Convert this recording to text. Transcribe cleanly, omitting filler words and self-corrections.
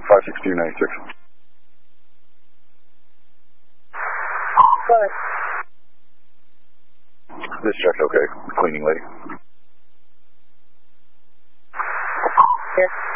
56296. Go ahead. This check's okay. Cleaning lady. Yes.